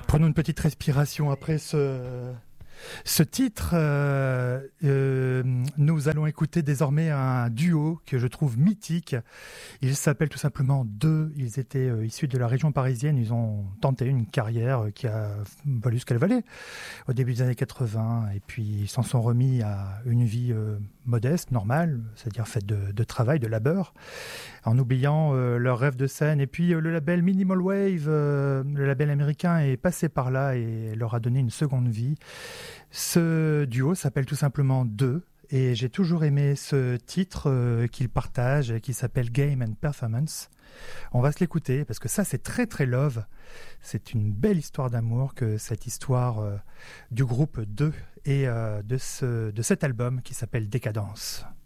Prenons une petite respiration après ce titre. Nous allons écouter désormais un duo que je trouve mythique. Ils s'appellent tout simplement Deux. Ils étaient issus de la région parisienne. Ils ont tenté une carrière qui a valu ce qu'elle valait au début des années 80. Et puis ils s'en sont remis à une vie modeste, normale, c'est-à-dire faite de travail, de labeur, en oubliant leurs rêves de scène. Et puis le label Minimal Wave, le label américain, est passé par là et leur a donné une seconde vie. Ce duo s'appelle tout simplement Deux, et j'ai toujours aimé ce titre qu'ils partagent, qui s'appelle Game and Performance. On va se l'écouter, parce que ça, c'est très très love. C'est une belle histoire d'amour, que cette histoire du groupe Deux et de cet album qui s'appelle Décadence.